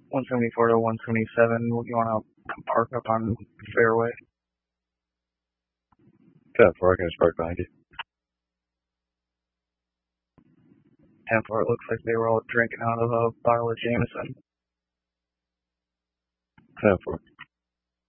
174 to 177. You want to park up on fairway? 10-4, I can just park behind you. 10-4, it looks like they were all drinking out of a bottle of Jameson. 10-4.